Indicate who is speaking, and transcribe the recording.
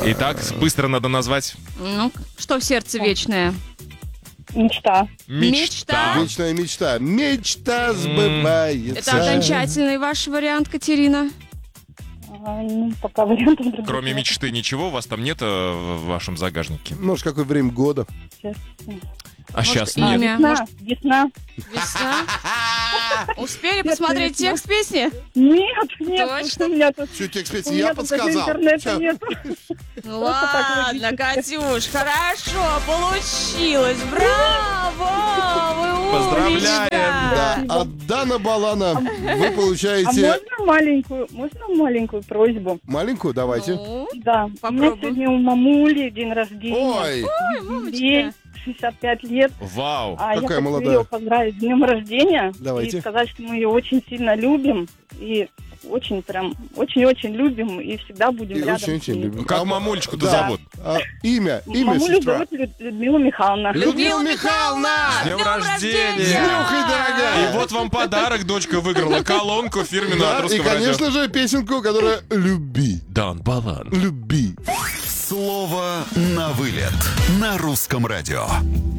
Speaker 1: Итак, быстро надо назвать.
Speaker 2: Ну, что в сердце вечное?
Speaker 3: Мечта.
Speaker 2: Мечта.
Speaker 4: Вечная мечта. Мечта сбывается.
Speaker 2: Это окончательный ваш вариант, Катерина?
Speaker 3: Ну, пока вариантов других
Speaker 1: Кроме
Speaker 3: нет.
Speaker 1: мечты ничего у вас там нет в вашем загажнике?
Speaker 4: Может, какое время года?
Speaker 1: А сейчас
Speaker 2: Может,
Speaker 1: нет.
Speaker 2: имя?
Speaker 3: Весна.
Speaker 2: Может,
Speaker 3: Весна.
Speaker 2: весна? Успели посмотреть
Speaker 3: весна.
Speaker 2: текст песни?
Speaker 3: Нет, нет.
Speaker 2: Точно?
Speaker 3: У меня тут,
Speaker 4: Все, текст
Speaker 3: у
Speaker 4: песни
Speaker 3: меня
Speaker 4: я
Speaker 3: тут даже
Speaker 4: подсказал.
Speaker 3: интернета
Speaker 4: Всё.
Speaker 3: нет.
Speaker 2: Ну
Speaker 3: Просто так
Speaker 2: ладно,
Speaker 3: логически.
Speaker 2: Катюш, хорошо, получилось. Браво! Вы
Speaker 1: Поздравляем,
Speaker 2: умничка.
Speaker 4: Да, от Дана Балана вы
Speaker 3: А
Speaker 4: получаете
Speaker 3: можно маленькую просьбу?
Speaker 4: маленькую, давайте.
Speaker 2: Ну,
Speaker 3: Да. У меня
Speaker 2: Попробуй.
Speaker 3: сегодня у мамули день рождения.
Speaker 4: Ой,
Speaker 3: Ей
Speaker 2: мамочка.
Speaker 3: 65 лет.
Speaker 1: Вау.
Speaker 3: А я
Speaker 4: Какая
Speaker 3: хочу
Speaker 4: молодая.
Speaker 3: ее поздравить с днем рождения.
Speaker 4: Давайте.
Speaker 3: И сказать, что мы ее очень сильно любим. И очень прям, очень-очень любим. И всегда будем
Speaker 4: и
Speaker 3: рядом.
Speaker 4: очень-очень
Speaker 3: с ней.
Speaker 4: любим.
Speaker 1: Как мамулечку-то
Speaker 4: Да.
Speaker 1: зовут?
Speaker 4: Имя
Speaker 3: Мамулю
Speaker 4: сестра.
Speaker 3: зовут Людмила Михайловна.
Speaker 4: Людмила Михайловна!
Speaker 1: С днем
Speaker 2: Днем
Speaker 1: рождения!
Speaker 2: рождения!
Speaker 4: Снюхай, дорогая!
Speaker 1: И вот вам подарок, дочка выиграла. Колонку фирменную
Speaker 4: Да,
Speaker 1: от
Speaker 4: и,
Speaker 1: Русского радио.
Speaker 4: конечно же, песенку, которая «Люби».
Speaker 1: Дан Балан.
Speaker 4: Люби.
Speaker 5: Слово на вылет на Русском радио.